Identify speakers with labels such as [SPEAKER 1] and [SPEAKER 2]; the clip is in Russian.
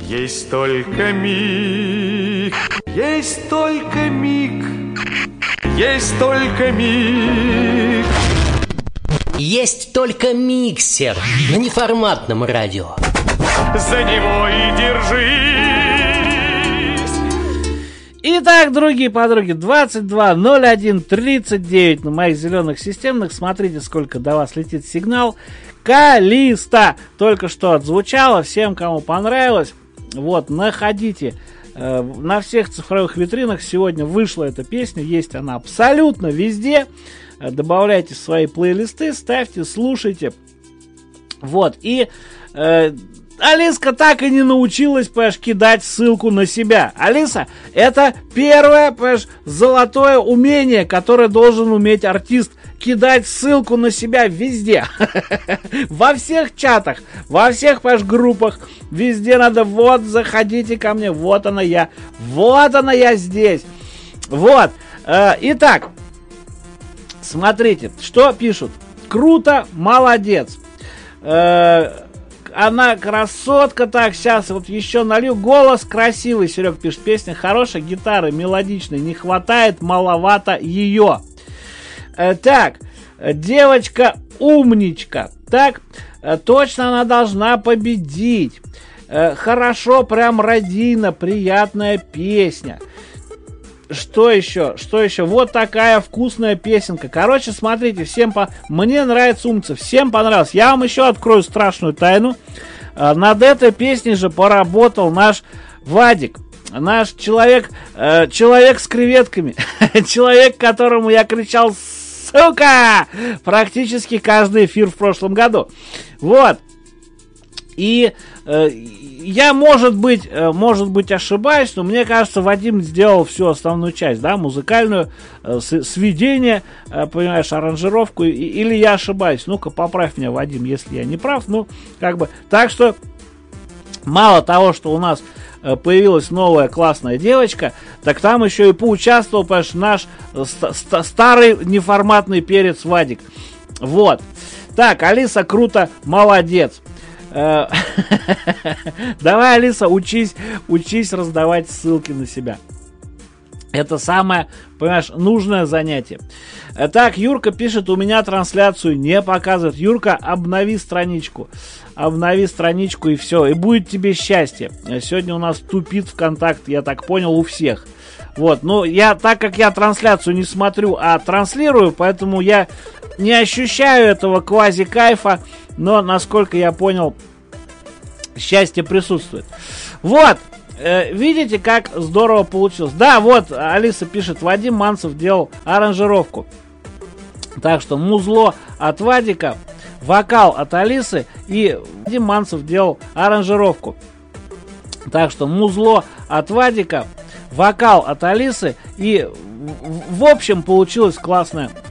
[SPEAKER 1] Есть только миг, есть только миг, есть только миг.
[SPEAKER 2] Есть только миксер на неформатном радио.
[SPEAKER 1] За него и держись.
[SPEAKER 3] Итак, другие подруги, 22:01:39 на моих зеленых системных. Смотрите, сколько до вас летит сигнал. Калиста только что отзвучало. Всем, кому понравилось, вот, находите на всех цифровых витринах. Сегодня вышла эта песня, есть она абсолютно везде. Добавляйте в свои плейлисты, ставьте, слушайте. Вот, и Алиска так и не научилась, понимаешь, кидать ссылку на себя. Алиса, это первое, понимаешь, золотое умение, которое должен уметь артист. Кидать ссылку на себя везде. Во всех чатах, во всех, понимаешь, группах. Везде надо, вот, заходите ко мне, вот она я здесь. Вот, итак, смотрите, что пишут. Круто, молодец. Она красотка, так, сейчас вот еще налью. Голос красивый, Серег пишет, песня хорошая, гитары мелодичной, не хватает, маловато ее. Так, девочка умничка, так, точно она должна победить. Хорошо, прям родина, приятная песня. Что еще? Вот такая вкусная песенка. Короче, смотрите, мне нравится умница, всем понравилось. Я вам еще открою страшную тайну. Над этой песней же поработал наш Вадик. Наш человек с креветками. Человек, которому я кричал «Сука!» практически каждый эфир в прошлом году. Вот. И я, может быть, ошибаюсь, но мне кажется, Вадим сделал всю основную часть, да, музыкальную, сведение, понимаешь, аранжировку, или я ошибаюсь. Ну-ка, поправь меня, Вадим, если я не прав. Ну, как бы, так что, мало того, что у нас появилась новая классная девочка, так там еще и поучаствовал, понимаешь, наш старый неформатный перец Вадик. Вот. Так, Алиса, круто, молодец. Давай, Алиса, учись раздавать ссылки на себя. Это самое, понимаешь, нужное занятие. Так, Юрка пишет, у меня трансляцию не показывает. Юрка, обнови страничку и все, и будет тебе счастье. Сегодня у нас тупит ВКонтакт, я так понял, у всех. Вот, ну, так как я трансляцию не смотрю, а транслирую, поэтому я не ощущаю этого квази-кайфа, но, насколько я понял, счастье присутствует. Вот, видите, как здорово получилось. Да, вот, Алиса пишет, Вадим Манцев делал аранжировку. Так что музло от Вадика, вокал от Алисы, и Вадим Манцев делал аранжировку. Так что музло от Вадика, вокал от Алисы, и в общем получилось классное